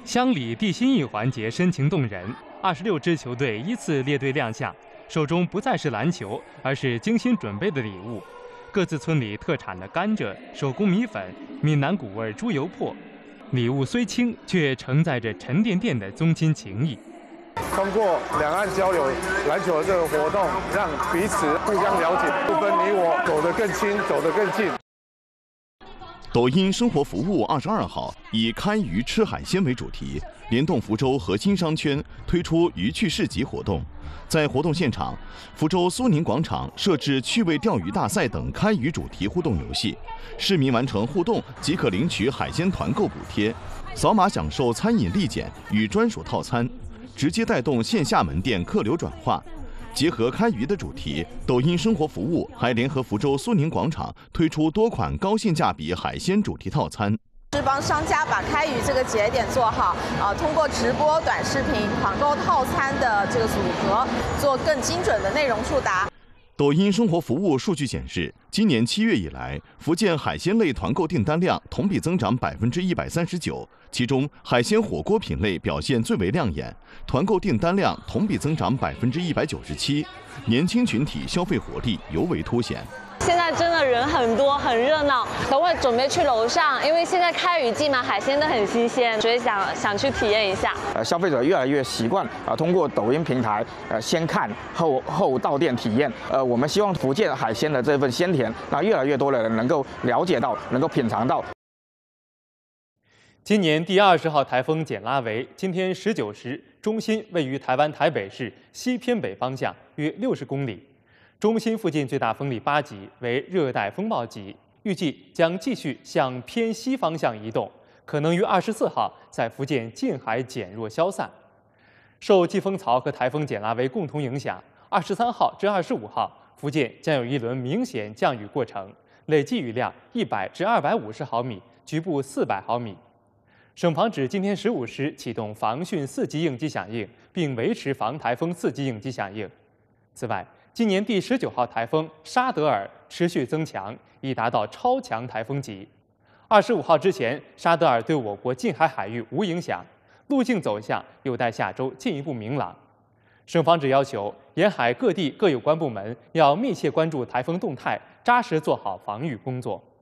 乡里地心义环节深情动人，26支球队依次列队亮相，手中不再是篮球，而是精心准备的礼物。各自村里特产的甘蔗、手工米粉、闽南古味猪油粕，礼物虽轻，却承载着沉甸甸的宗亲情谊。 通过两岸交流篮球的这个活动，让彼此互相了解，不分你我，走得更亲，走得更近。 抖音生活服务22号以开渔吃海鲜为主题，联动福州核心商圈推出渔趣市集活动。在活动现场，福州苏宁广场设置趣味钓鱼大赛等开渔主题互动游戏，市民完成互动即可领取海鲜团购补贴，扫码享受餐饮立减与专属套餐，直接带动线下门店客流转化。结合开渔的主题，抖音生活服务还联合福州苏宁广场推出多款高性价比海鲜主题套餐， 是帮商家把开渔这个节点做好，通过直播、短视频、团购套餐的这个组合，做更精准的内容触达。 抖音生活服务数据显示，今年7月以来，福建海鲜类团购订单量同比增长139%，其中海鲜火锅品类表现最为亮眼，团购订单量同比增长197%，年轻群体消费活力尤为凸显。 现在真的人很多，很热闹。等会准备去楼上，因为现在开渔季嘛，海鲜都很新鲜，所以想去体验一下。 消费者越来越习惯通过抖音平台先看后到店体验。我们希望福建海鲜的这份鲜甜，让越来越多的人能够了解到，能够品尝到。 今年第20号台风简拉维今天19时，中心位于台湾台北市西偏北方向约60公里。中心附近最大风力8级，为热带风暴级，预计将继续向偏西方向移动，可能于24号在福建近海减弱消散。受季风槽和台风简拉维共同影响，23号至25号，福建将有一轮明显降雨过程，累计雨量100至250毫米，局部400毫米。省防指今天15时启动防汛4级应急响应，并维持防台风4级应急响应。此外，今年第19号台风沙德尔持续增强，已达到超强台风级。25号之前，沙德尔对我国近海海域无影响，路径走向有待下周进一步明朗。省防指要求沿海各地各有关部门要密切关注台风动态，扎实做好防御工作。